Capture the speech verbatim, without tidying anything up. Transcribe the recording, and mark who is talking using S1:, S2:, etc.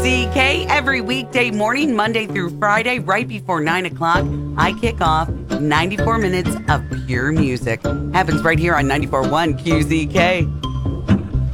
S1: Z K. Every weekday morning, Monday through Friday, right before nine o'clock, I kick off ninety-four minutes of pure music. Happens right here on ninety-four point one Q Z K.